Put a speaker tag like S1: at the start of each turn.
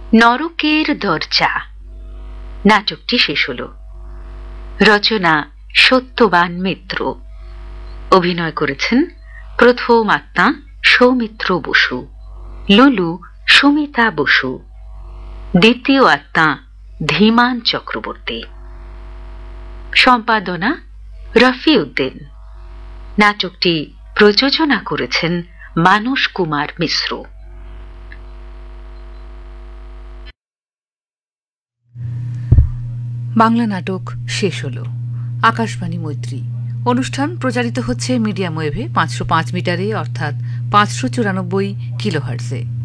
S1: নরকের দরজা নাটকটি শেষ হল। রচনা সত্যবান মিত্র, অভিনয় করেছেন প্রথম আত্মা সৌমিত্র বসু, লুলু সুমিতা বসু, দ্বিতীয় আত্মা ধীমান চক্রবর্তী, সম্পাদনা রফি উদ্দিন। নাটকটি প্রযোজনা করেছেন মানস কুমার মিশ্র।
S2: বাংলা নাটক শেষ হল। আকাশবাণী মৈত্রী অনুষ্ঠান প্রচারিত হচ্ছে মিডিয়াম ওয়েভে 505 মিটারে, অর্থাৎ 594 কিলোহার্টজে।